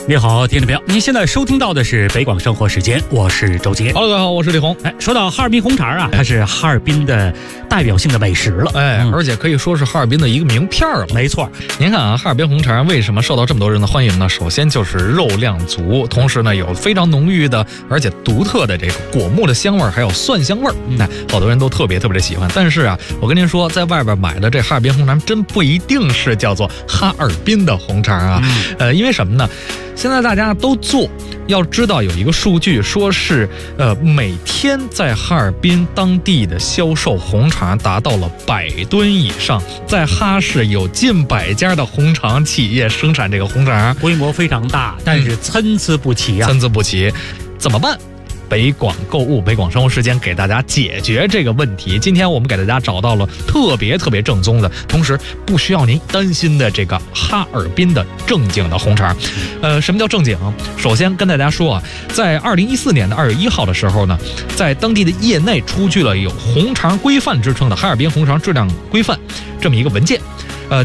你好，听众朋友，您现在收听到的是北广生活时间，我是周杰。 Hello， 各位好，我是李红。 说到哈尔滨红肠啊，它是哈尔滨的代表性的美食了， 而且可以说是哈尔滨的一个名片了。 没错， 您看啊，哈尔滨红肠为什么受到这么多人的欢迎呢？首先就是肉量足，同时呢有非常浓郁的而且独特的这个果木的香味，还有蒜香味儿。好多人都特别的喜欢。但是啊，我跟您说，在外边买的这哈尔滨红肠真不一定是叫做哈尔滨的红肠啊。因为什么呢？现在大家都做，要知道有一个数据，说是每天在哈尔滨当地的销售红肠达到了100吨以上，在哈市有近100家的红肠企业生产这个红肠， 规模非常大，但是参差不齐啊， 参差不齐，怎么办？北广购物，北广生活时间给大家解决这个问题。今天我们给大家找到了特别正宗的，同时不需要您担心的这个哈尔滨的正经的红肠。什么叫正经？首先跟大家说啊，在2014年的2月1号的时候呢，在当地的业内出具了有红肠规范之称的哈尔滨红肠质量规范这么一个文件。